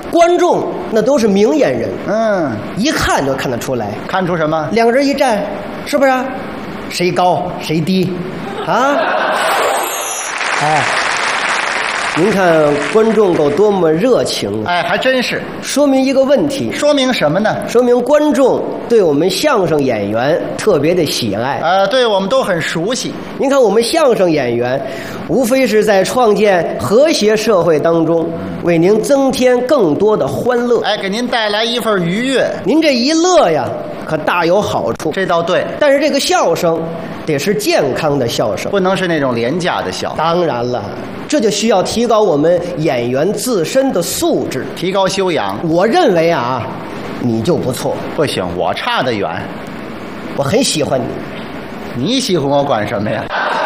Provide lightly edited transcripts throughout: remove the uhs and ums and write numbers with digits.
观众那都是明眼人，一看就看得出来。 看出什么？ 两个人一站，是不是？谁高谁低，啊？哎，您看观众够多么热情， 哎，还真是。 说明一个问题， 说明什么呢？ 说明观众对我们相声演员特别的喜爱。 对我们都很熟悉。 您看我们相声演员，无非是在创建和谐社会当中，为您增添更多的欢乐。 哎，给您带来一份愉悦。 您这一乐呀，可大有好处。 这倒对。 但是这个笑声得是健康的笑声， 不能是那种廉价的笑。 当然了，这就需要提高我们演员自身的素质， 提高修养。 我认为啊，你就不错。 不行，我差得远。 我很喜欢你。 你喜欢我管什么呀？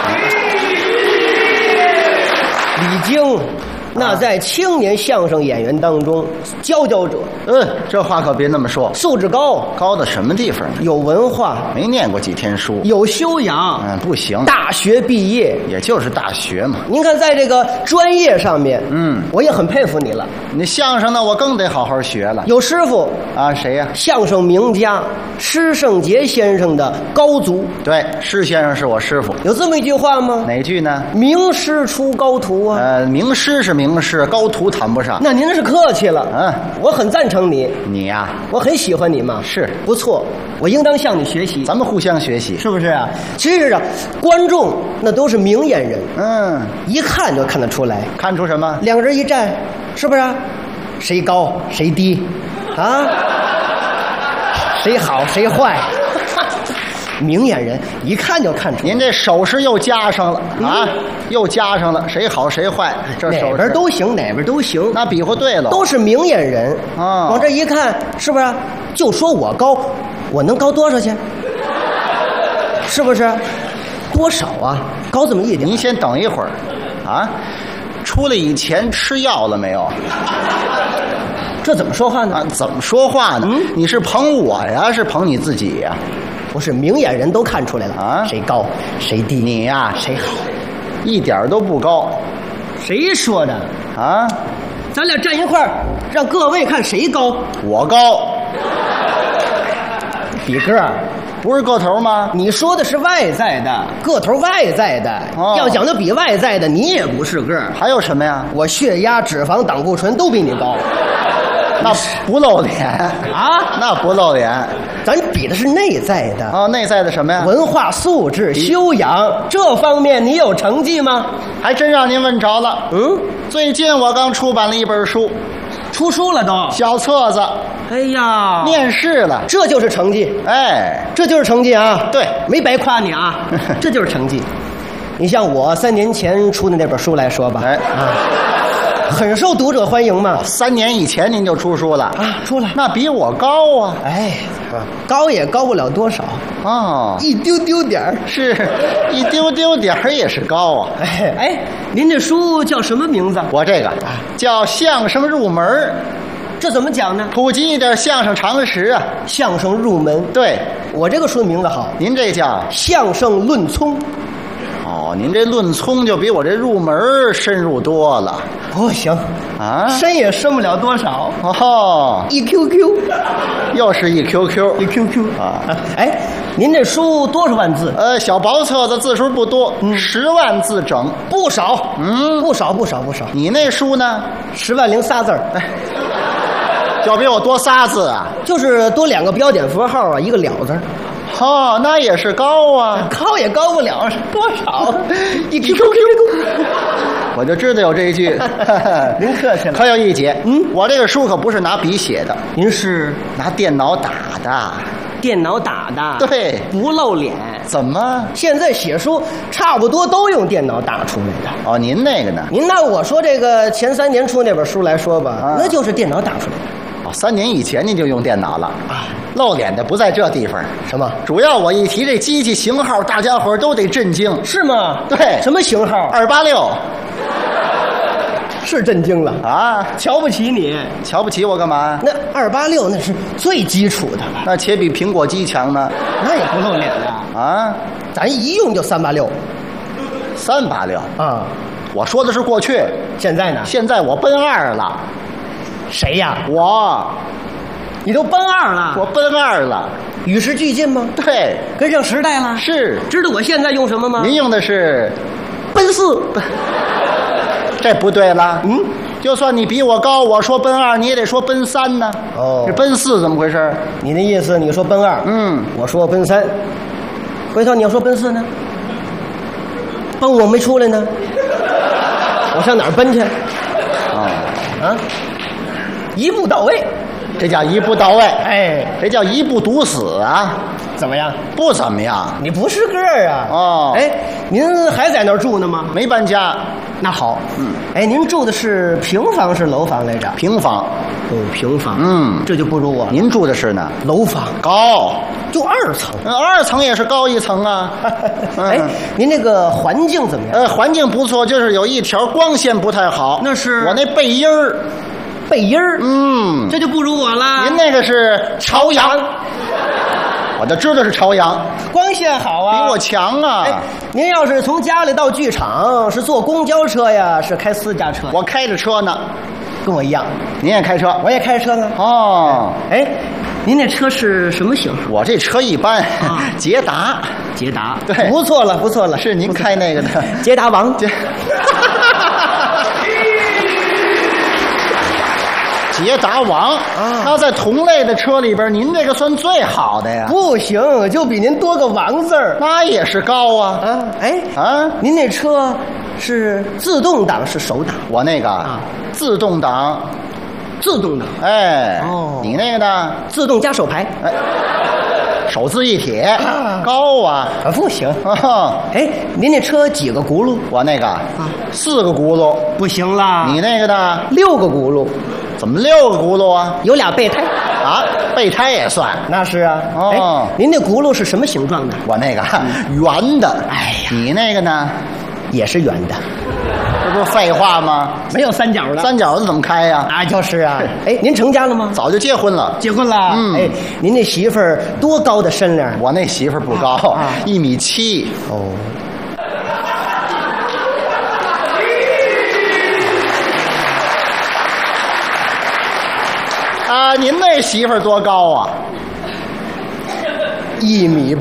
李菁，那在青年相声演员当中佼佼者。 这话可别那么说。 素质高， 高到什么地方？ 有文化， 没念过几天书， 有修养。 不行， 大学毕业， 也就是大学嘛。 您看，在这个专业上面，我也很佩服你了。 你相声呢，我更得好好学了。 有师傅啊，谁呀？ 相声名家施圣杰先生的高足。 对，施先生是我师傅。 有这么一句话吗？ 哪句呢？ 名师出高徒啊。 名师是名师，高徒谈不上。 那您是客气了。我很赞成你。 你呀， 我很喜欢你嘛。 是， 不错，我应当向你学习。 咱们互相学习， 是不是啊？其实啊，观众那都是明眼人，一看就看得出来。 看出什么？ 两个人一站，是不是？谁高谁低，啊？谁好谁坏？明眼人一看就看出来。 您这手势又加上了啊，又加上了，谁好谁坏，这手势哪边都行，哪边都行。 那比划对了， 都是明眼人啊。往这一看，是不是？就说我高，我能高多少去？是不是？多少啊？高这么一点。 您先等一会儿，啊，出来以前吃药了没有？ 这怎么说话呢？ 怎么说话呢？你是捧我呀，是捧你自己呀？ 不是，明眼人都看出来了啊，谁高谁低。 你呀， 谁好？ 一点都不高。 谁说的啊？ 咱俩站一块儿，让各位看谁高。 我高， 比个儿。 不是个头吗？ 你说的是外在的，个头外在的。要讲究比外在的，你也不是个儿。 还有什么呀？ 我血压、脂肪、胆固醇都比你高。 那不露脸啊？ 那不露脸， 咱比的是内在的啊。内在的什么呀？ 文化素质、修养这方面，你有成绩吗？ 还真让您问着了。最近我刚出版了一本书， 出书了都， 小册子。 哎呀， 面试了， 这就是成绩。 哎， 这就是成绩啊！ 对， 没白夸你啊，这就是成绩。你像我3年前出的那本书来说吧，很受读者欢迎嘛。 3年以前您就出书了啊？出了， 那比我高啊！ 哎，高也高不了多少哦， 一丢丢点儿， 是一丢丢点儿也是高啊！ 哎，您这书叫什么名字？ 我这个叫《相声入门》。 这怎么讲呢？ 普及一点相声常识啊！ 相声入门。 对， 我这个书的名字好， 您这叫相声论聪。 哦，您这论聪就比我这入门深入多了。 不行啊，深也深不了多少。 哦， 一 QQ， 又是一 QQ， 一 QQ 啊！ 哎，您这书多少万字？ 小薄册子字数不多，10万字整， 不少。不少。 你那书呢 ？10万零仨字儿。 就比我多仨字啊， 就是多2个标点符号啊，1个了字。 哦，那也是高啊， 高也高不了多少，一 QQ。 我就知道有这一句。 您客气了。 可有一节，我这个书可不是拿笔写的， 您是拿电脑打的。 电脑打的？ 对， 不露脸。 怎么？ 现在写书差不多都用电脑打出来的。 哦，您那个呢？ 您拿我说这个前3年出那本书来说吧，那就是电脑打出来的。 3年以前您就用电脑了啊？露脸的不在这地方。 什么？ 主要我一提这机器型号，大家伙都得震惊。 是吗？ 对。 什么型号 ？286。 是震惊了啊！ 瞧不起你？ 瞧不起我干嘛？ 那286那是最基础的了， 那且比苹果机强呢。 那也不露脸了啊！ 咱一用就386。 386 啊！ 我说的是过去， 现在呢？ 现在我奔2了。 谁呀？ 我你都奔二了， 我奔二了。 与时俱进吗？ 对， 跟上时代了。 是。 知道我现在用什么吗？ 您用的是奔四。 这不对了。嗯，就算你比我高，我说奔二，你也得说奔三呢。 哦， 这奔四怎么回事？ 你的意思你说奔二， 嗯， 我说奔三，回头你要说奔四呢？奔我没出来呢，我上哪儿奔去？啊，一步到位， 这叫一步到位。 哎， 这叫一步堵死啊！ 怎么样？ 不怎么样。 你不是个儿啊！ 哦， 哎，您还在那儿住呢吗？ 没搬家。 那好，哎，您住的是平房是楼房来着？ 平房。 哦，平房。这就不如我了。 您住的是呢？ 楼房， 高， 就2层。 2层也是高1层啊。 哎，您那个环境怎么样？ 环境不错，就是有一条光线不太好。 那是我那背阴儿。 背阴儿。这就不如我了。 您那个是朝阳。我就知道是朝阳， 光线好啊， 比我强啊。 哎，您要是从家里到剧场，是坐公交车呀，是开私家车？ 我开着车呢， 跟我一样。 您也开车？ 我也开车呢。 哦， 哎，您那车是什么型号？ 我这车一般，捷达。 捷达， 对， 不错了，不错了。 是您开那个的， 捷达王。 捷达王啊，那在同类的车里边，您这个算最好的呀。 不行，就比您多个王字儿。 那也是高啊。 哎您那车是自动挡是手挡？ 我那个自动挡。 自动挡。 哎，哦，你那个呢？ 自动加手排。 哎，手自一体，高啊。 不行。哎，您那车几个轱辘？ 我那个4个轱辘。 不行啦。 你那个呢 ？6个轱辘。 怎么6个轱辘啊？ 有俩备胎啊，备胎也算。 那是啊。哦，您那轱辘是什么形状的？ 我那个圆的。 哎呀， 你那个呢？ 也是圆的。 这不是废话吗？ 没有三角的。 三角的怎么开呀？ 啊，就是啊。哎，您成家了吗？ 早就结婚了。 结婚了。哎，您那媳妇儿多高的身量？ 我那媳妇儿不高，1.7米。哦。您那媳妇儿多高啊 ？1.8米。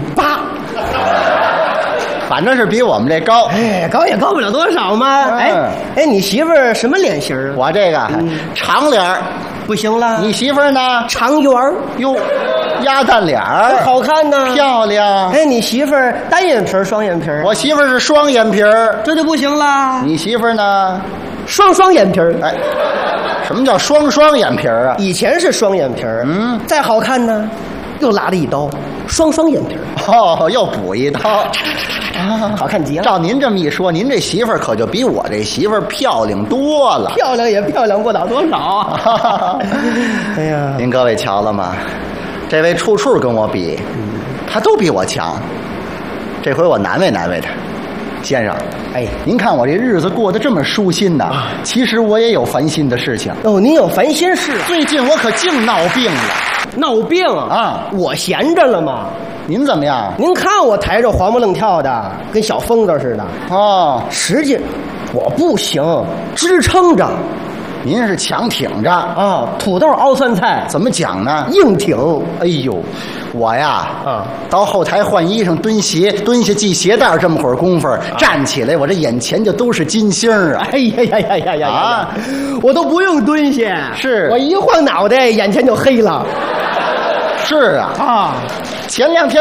反正是比我们这高。 哎，高也高不了多少嘛。哎，你媳妇儿什么脸型？ 我这个长脸儿。 不行了。 你媳妇儿呢？ 长圆儿。 哟，鸭蛋脸儿， 好看呢。 漂亮。 哎，你媳妇儿单眼皮儿双眼皮儿？ 我媳妇儿是双眼皮儿。 这就不行了。 你媳妇儿呢？ 双眼皮儿。 哎。什么叫双眼皮儿啊？ 以前是双眼皮儿，再好看呢，又拉了一刀，双眼皮儿。 哦，又补一刀， 好看极了。 照您这么一说，您这媳妇儿可就比我这媳妇儿漂亮多了。 漂亮也漂亮不了多少啊！哎呀， 您各位瞧了吗？这位处处跟我比，他都比我强。这回我难为难为他。先生，哎，您看我这日子过得这么舒心呐，其实我也有烦心的事情。 哦，您有烦心事？ 最近我可净闹病了。 闹病啊？我闲着了吗？ 您怎么样？ 您看我抬着黄不愣跳的，跟小疯子似的。哦，实际我不行，支撑着。 您是强挺着啊？土豆熬酸菜怎么讲呢？ 硬挺。 哎呦，我呀，到后台换衣裳、蹲下系鞋带，这么会儿功夫，站起来，我这眼前就都是金星啊！ 哎呀啊！我都不用蹲下， 是我一晃脑袋，眼前就黑了。 是啊，前2天。